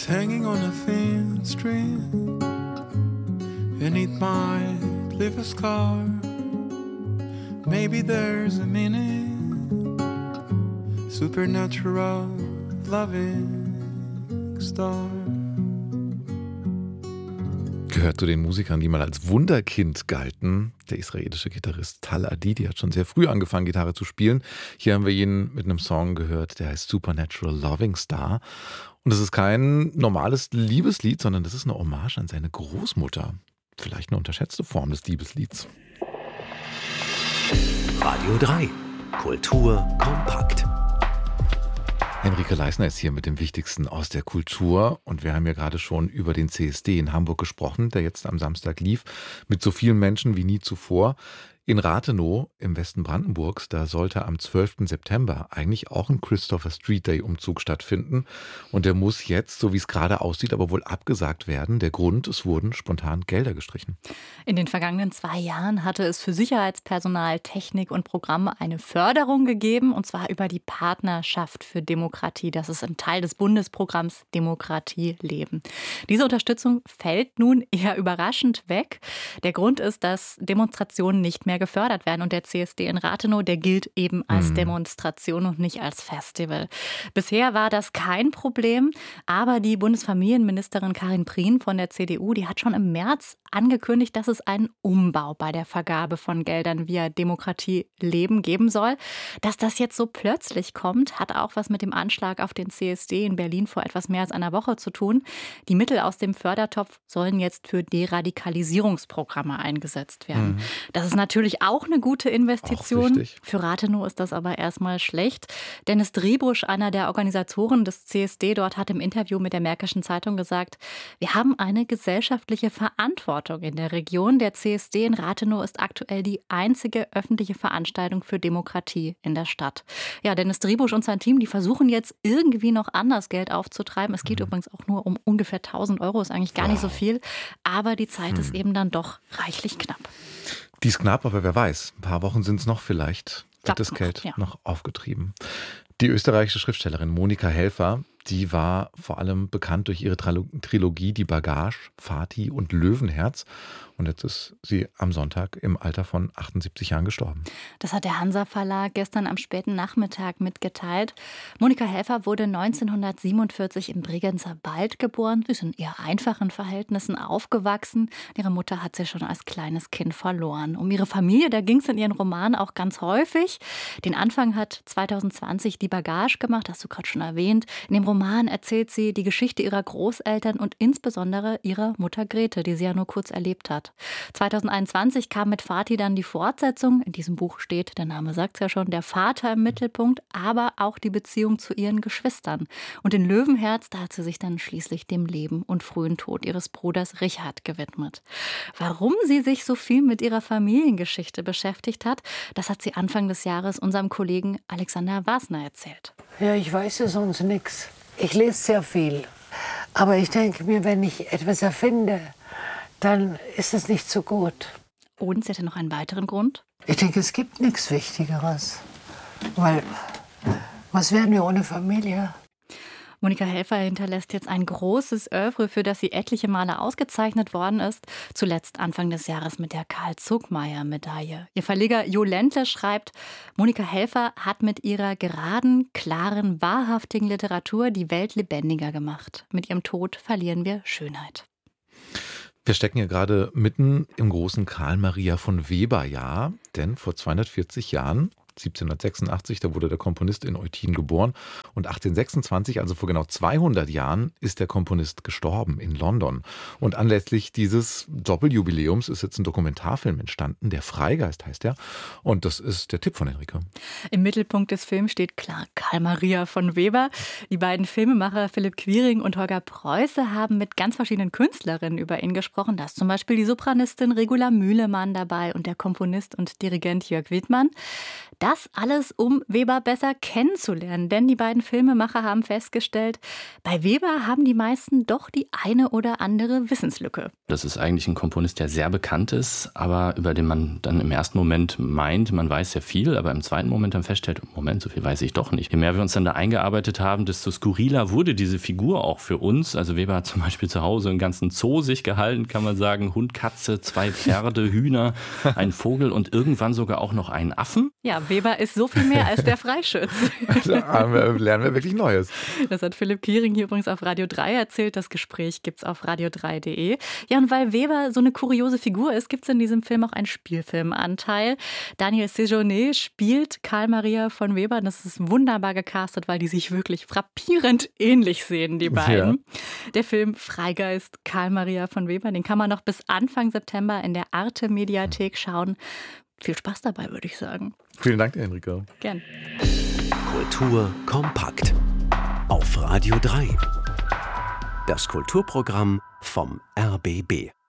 It's hanging on a thin string, and it might leave a scar. Maybe there's a meaning, supernatural loving star. Gehört zu den Musikern, die mal als Wunderkind galten. Der israelische Gitarrist Tal Adidi hat schon sehr früh angefangen, Gitarre zu spielen. Hier haben wir ihn mit einem Song gehört, der heißt Supernatural Loving Star. Und das ist kein normales Liebeslied, sondern das ist eine Hommage an seine Großmutter. Vielleicht eine unterschätzte Form des Liebeslieds. Radio 3. Kultur kompakt. Henrike Leisner ist hier mit dem Wichtigsten aus der Kultur und wir haben ja gerade schon über den CSD in Hamburg gesprochen, der jetzt am Samstag lief, mit so vielen Menschen wie nie zuvor. In Rathenow im Westen Brandenburgs, da sollte am 12. September eigentlich auch ein Christopher Street Day Umzug stattfinden und der muss jetzt, so wie es gerade aussieht, aber wohl abgesagt werden. Der Grund, es wurden spontan Gelder gestrichen. In den vergangenen 2 Jahren hatte es für Sicherheitspersonal, Technik und Programme eine Förderung gegeben, und zwar über die Partnerschaft für Demokratie. Das ist ein Teil des Bundesprogramms Demokratie leben. Diese Unterstützung fällt nun eher überraschend weg. Der Grund ist, dass Demonstrationen nicht mehr gefördert werden und der CSD in Rathenow, der gilt eben als Demonstration und nicht als Festival. Bisher war das kein Problem, aber die Bundesfamilienministerin Karin Prien von der CDU, die hat schon im März angekündigt, dass es einen Umbau bei der Vergabe von Geldern via Demokratie leben geben soll. Dass das jetzt so plötzlich kommt, hat auch was mit dem Anschlag auf den CSD in Berlin vor etwas mehr als einer Woche zu tun. Die Mittel aus dem Fördertopf sollen jetzt für Deradikalisierungsprogramme eingesetzt werden. Das ist natürlich auch eine gute Investition. Für Rathenow ist das aber erstmal schlecht. Dennis Driebusch, einer der Organisatoren des CSD dort, hat im Interview mit der Märkischen Zeitung gesagt, wir haben eine gesellschaftliche Verantwortung in der Region. Der CSD in Rathenow ist aktuell die einzige öffentliche Veranstaltung für Demokratie in der Stadt. Ja, Dennis Driebusch und sein Team, die versuchen jetzt irgendwie noch anders Geld aufzutreiben. Es geht übrigens auch nur um ungefähr 1.000 Euro, ist eigentlich gar nicht so viel. Aber die Zeit ist eben dann doch reichlich knapp. Die ist knapp, aber wer weiß, ein paar Wochen sind es noch, vielleicht wird das Geld noch aufgetrieben. Die österreichische Schriftstellerin Monika Helfer, die war vor allem bekannt durch ihre Trilogie Die Bagage, Fatih und Löwenherz. Und jetzt ist sie am Sonntag im Alter von 78 Jahren gestorben. Das hat der Hansa Verlag gestern am späten Nachmittag mitgeteilt. Monika Helfer wurde 1947 im Bregenzer Wald geboren. Sie ist in eher einfachen Verhältnissen aufgewachsen. Ihre Mutter hat sie schon als kleines Kind verloren. Um ihre Familie, da ging es in ihren Romanen auch ganz häufig. Den Anfang hat 2020 Die Bagage gemacht, hast du gerade schon erwähnt. In dem Roman erzählt sie die Geschichte ihrer Großeltern und insbesondere ihrer Mutter Grete, die sie ja nur kurz erlebt hat. 2021 kam mit Fatih dann die Fortsetzung. In diesem Buch steht, der Name sagt es ja schon, der Vater im Mittelpunkt, aber auch die Beziehung zu ihren Geschwistern. Und in Löwenherz, da hat sie sich dann schließlich dem Leben und frühen Tod ihres Bruders Richard gewidmet. Warum sie sich so viel mit ihrer Familiengeschichte beschäftigt hat, das hat sie Anfang des Jahres unserem Kollegen Alexander Wasner erzählt. Ja, ich weiß ja sonst nichts. Ich lese sehr viel. Aber ich denke mir, wenn ich etwas erfinde, dann ist es nicht so gut. Und sie hatte noch einen weiteren Grund? Ich denke, es gibt nichts Wichtigeres. Weil, was wären wir ohne Familie? Monika Helfer hinterlässt jetzt ein großes Oeuvre, für das sie etliche Male ausgezeichnet worden ist. Zuletzt Anfang des Jahres mit der Karl-Zuckmayer-Medaille. Ihr Verleger Jo Ländle schreibt, Monika Helfer hat mit ihrer geraden, klaren, wahrhaftigen Literatur die Welt lebendiger gemacht. Mit ihrem Tod verlieren wir Schönheit. Wir stecken ja gerade mitten im großen Karl Maria von Weber-Jahr, denn vor 240 Jahren, 1786, da wurde der Komponist in Eutin geboren und 1826, also vor genau 200 Jahren, ist der Komponist gestorben in London. Und anlässlich dieses Doppeljubiläums ist jetzt ein Dokumentarfilm entstanden, der Freigeist heißt er, und das ist der Tipp von Henrike. Im Mittelpunkt des Films steht klar Karl Maria von Weber. Die beiden Filmemacher Philipp Quiring und Holger Preuße haben mit ganz verschiedenen Künstlerinnen über ihn gesprochen. Da ist zum Beispiel die Sopranistin Regula Mühlemann dabei und der Komponist und Dirigent Jörg Widmann. Das alles, um Weber besser kennenzulernen. Denn die beiden Filmemacher haben festgestellt, bei Weber haben die meisten doch die eine oder andere Wissenslücke. Das ist eigentlich ein Komponist, der sehr bekannt ist, aber über den man dann im ersten Moment meint, man weiß sehr viel, aber im zweiten Moment dann feststellt, Moment, so viel weiß ich doch nicht. Je mehr wir uns dann da eingearbeitet haben, desto skurriler wurde diese Figur auch für uns. Also Weber hat zum Beispiel zu Hause einen ganzen Zoo sich gehalten, kann man sagen. Hund, Katze, 2 Pferde, Hühner, ein Vogel und irgendwann sogar auch noch einen Affen. Ja, Weber ist so viel mehr als der Freischütz. Da lernen wir wirklich Neues. Das hat Philipp Kiering hier übrigens auf Radio 3 erzählt. Das Gespräch gibt es auf radio3.de. Ja, und weil Weber so eine kuriose Figur ist, gibt es in diesem Film auch einen Spielfilmanteil. Daniel Séjourné spielt Karl Maria von Weber. Das ist wunderbar gecastet, weil die sich wirklich frappierend ähnlich sehen, die beiden. Ja. Der Film Freigeist Karl Maria von Weber, den kann man noch bis Anfang September in der Arte-Mediathek schauen. Viel Spaß dabei, würde ich sagen. Vielen Dank, Enrico. Gern. Kultur kompakt. Auf Radio 3. Das Kulturprogramm vom RBB.